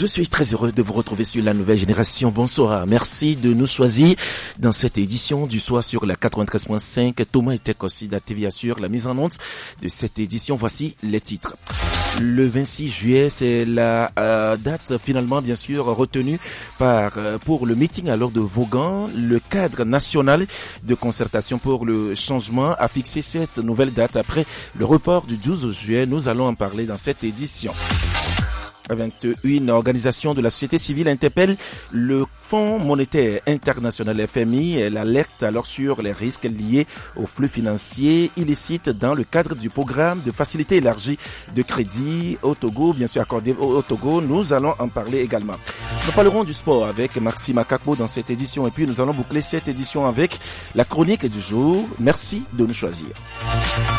Je suis très heureux de vous retrouver sur la nouvelle génération. Bonsoir. Merci de nous choisir dans cette édition du soir sur la 93.5. Thomas était aussi d'ATV assure la mise en onde de cette édition. Voici les titres. Le 26 juillet, c'est la date finalement bien sûr retenue pour le meeting alors de Vaughan. Le cadre national de concertation pour le changement a fixé cette nouvelle date après le report du 12 juillet. Nous allons en parler dans cette édition. 21 organisations de la société civile interpellent le Fonds monétaire international FMI. Elle alerte alors sur les risques liés aux flux financiers illicites dans le cadre du programme de facilité élargie de crédit au Togo, bien sûr accordé au Togo. Nous allons en parler également. Nous parlerons du sport avec Maxime Akakbo dans cette édition et puis nous allons boucler cette édition avec la chronique du jour. Merci de nous choisir.